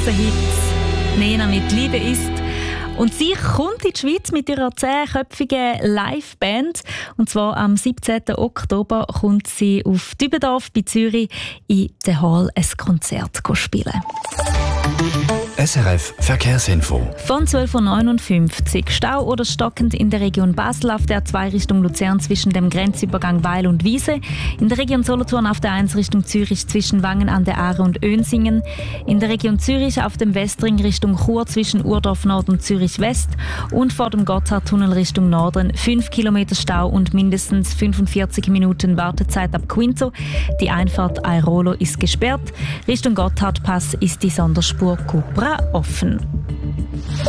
grossen Hit «Nena mit Liebe ist». Und sie kommt in die Schweiz mit ihrer 10-köpfigen Liveband. Und zwar am 17. Oktober kommt sie auf Dübendorf bei Zürich in der Hall ein Konzert spielen. SRF Verkehrsinfo. Von 12.59 Uhr. Stau oder stockend in der Region Basel auf der A2 Richtung Luzern zwischen dem Grenzübergang Weil und Wiese. In der Region Solothurn auf der 1 Richtung Zürich zwischen Wangen an der Aare und Önsingen. In der Region Zürich auf dem Westring Richtung Chur zwischen Urdorf Nord und Zürich West. Und vor dem Gotthardtunnel Richtung Norden 5 Kilometer Stau und mindestens 45 Minuten Wartezeit ab Quinto. Die Einfahrt Airolo ist gesperrt. Richtung Gotthardpass ist die Sonderspur Cupra offen.